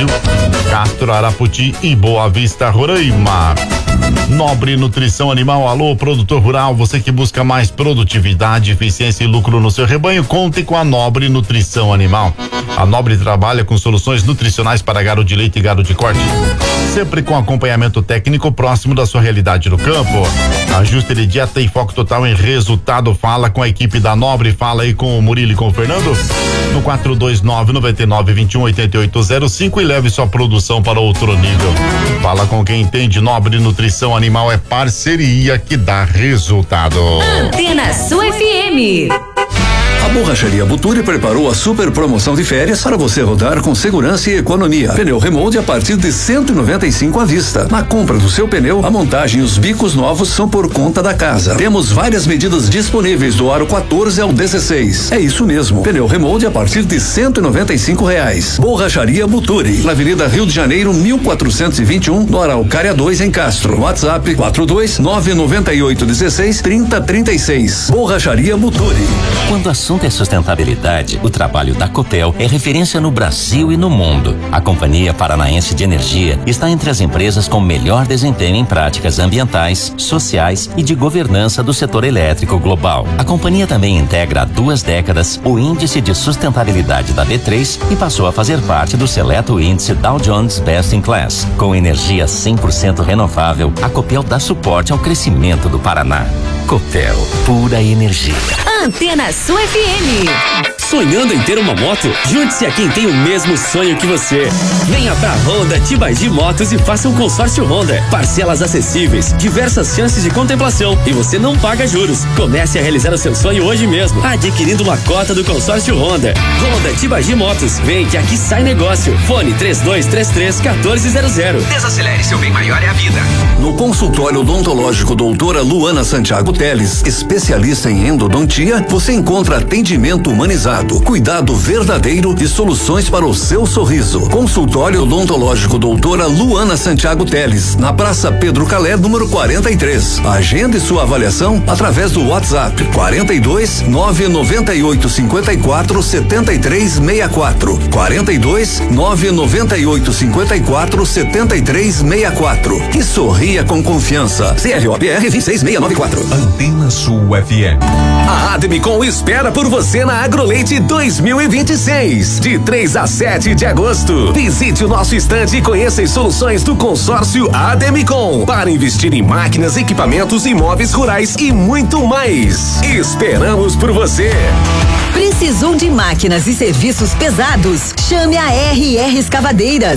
Brasil, Castro, Araputi e Boa Vista, Roraima. Nobre Nutrição Animal, alô, produtor rural, você que busca mais produtividade, eficiência e lucro no seu rebanho, conte com a Nobre Nutrição Animal. A Nobre trabalha com soluções nutricionais para gado de leite e gado de corte, sempre com acompanhamento técnico próximo da sua realidade no campo. Ajuste de dieta e foco total em resultado. Fala com a equipe da Nobre, fala aí com o Murilo e com o Fernando no 429-99-21-8805 e leve sua produção para outro nível. Fala com quem entende. Nobre Nutrição Animal é parceria que dá resultado. Antena Sul FM. A Borracharia Buturi preparou a super promoção de férias para você rodar com segurança e economia. Pneu remold a partir de 195 à vista. Na compra do seu pneu, a montagem e os bicos novos são por conta da casa. Temos várias medidas disponíveis do aro 14 ao 16. É isso mesmo. Pneu remold a partir de R$195. Borracharia Buturi, na Avenida Rio de Janeiro, 1421, no Araucária 2 em Castro. WhatsApp 42998163036. Borracharia Buturi. Quando o assunto é sustentabilidade, o trabalho da Copel é referência no Brasil e no mundo. A Companhia Paranaense de Energia está entre as empresas com melhor desempenho em práticas ambientais, sociais e de governança do setor elétrico global. A companhia também integra há 2 décadas o Índice de Sustentabilidade da B3 e passou a fazer parte do seleto índice Dow Jones Best in Class. Com energia 100% renovável, a Copel dá suporte ao crescimento do Paraná. Copel, pura energia. Antena Sul FM. Sonhando em ter uma moto? Junte-se a quem tem o mesmo sonho que você. Venha pra Honda Tibagi Motos e faça um consórcio Honda. Parcelas acessíveis, diversas chances de contemplação e você não paga juros. Comece a realizar o seu sonho hoje mesmo, adquirindo uma cota do consórcio Honda. Honda Tibagi Motos, vem que aqui sai negócio. Fone 3233-1400. Desacelere, seu bem maior é a vida. No consultório odontológico doutora Luana Santiago Teles, especialista em endodontia, você encontra atendimento humanizado, cuidado verdadeiro e soluções para o seu sorriso. Consultório odontológico doutora Luana Santiago Teles, na Praça Pedro Calé, número 43. Agende sua avaliação através do WhatsApp 42 998 54 73 64. 42 998 54 73 64. E sorria com confiança. CROPR 26694. Antena Sul FM. A Ademicon espera por você na Agroleite 2026, de 3 a 7 de agosto. Visite o nosso estande e conheça as soluções do consórcio Ademicon para investir em máquinas, equipamentos, imóveis rurais e muito mais. Esperamos por você. Precisou de máquinas e serviços pesados? Chame a RR Escavadeiras.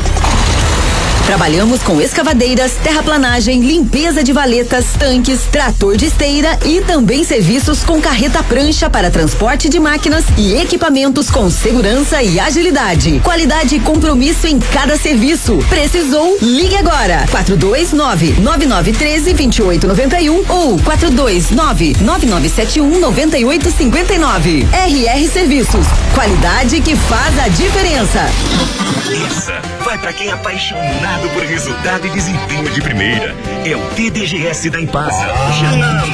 Trabalhamos com escavadeiras, terraplanagem, limpeza de valetas, tanques, trator de esteira e também serviços com carreta prancha para transporte de máquinas e equipamentos com segurança e agilidade. Qualidade e compromisso em cada serviço. Precisou? Ligue agora. 429-9913-2891 ou 429-9971-9859. RR Serviços. Qualidade que faz a diferença. Essa vai pra quem é apaixonado por resultado e desempenho de primeira. É o TDGS da Impasa.